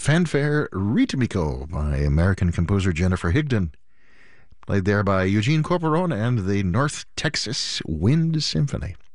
fanfare Ritmico by American composer Jennifer Higdon, played there by Eugene Corporon and the North Texas Wind Symphony.